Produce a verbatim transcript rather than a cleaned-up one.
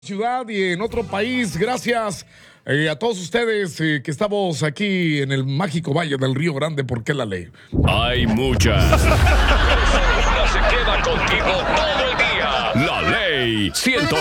Ciudad y en otro país. Gracias eh, a todos ustedes eh, que estamos aquí en el mágico Valle del Río Grande, porque la ley. Hay muchas. Una se queda contigo todo el día. La ley ciento